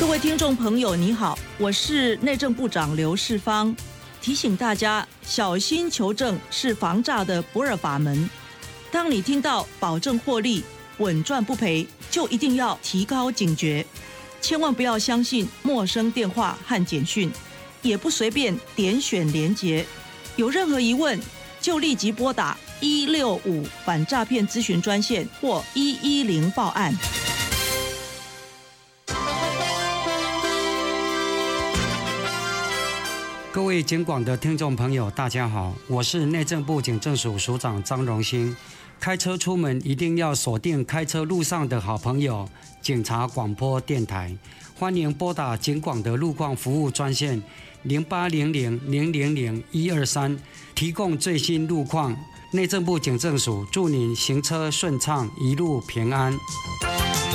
各位听众朋友，你好，我是内政部长刘世芳，提醒大家小心求证是防诈的不二法门。当你听到保证获利、稳赚不赔，就一定要提高警觉，千万不要相信陌生电话和简讯，也不随便点选连结。有任何疑问，就立即拨打165反诈骗咨询专线或110报案。 各位警广的听众朋友，大家好，我是内政部警政署署长张荣兴。开车出门一定要锁定开车路上的好朋友警察广播电台，欢迎拨打警广的路况服务专线0800000123，提供最新路况。内政部警政署祝您行车顺畅，一路平安。